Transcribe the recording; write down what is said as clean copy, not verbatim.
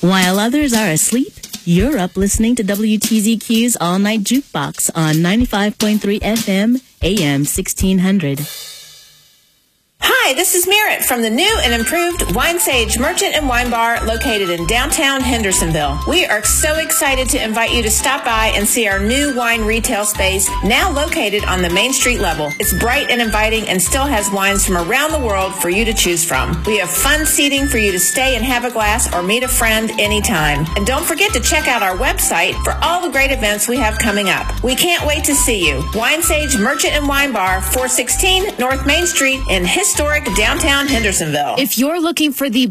While others are asleep, you're up listening to WTZQ's All Night Jukebox on 95.3 FM, AM 1600. Hi, this is Merritt from the new and improved Wine Sage Merchant and Wine Bar located in downtown Hendersonville. We are so excited to invite you to stop by and see our new wine retail space now located on the Main Street level. It's bright and inviting and still has wines from around the world for you to choose from. We have fun seating for you to stay and have a glass or meet a friend anytime. And don't forget to check out our website for all the great events we have coming up. We can't wait to see you. Wine Sage Merchant and Wine Bar, 416 North Main Street in historic downtown Hendersonville. If you're looking for the